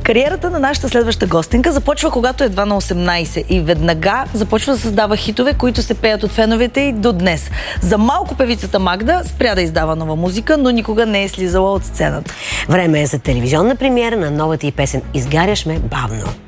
Кариерата на нашата следваща гостенка започва когато едва на 18 и веднага започва да създава хитове, които се пеят от феновете и до днес. За малко певицата Магда спря да издава нова музика, но никога не е слизала от сцената. Време е за телевизионна премиера на новата й песен "Изгаряш ме бавно".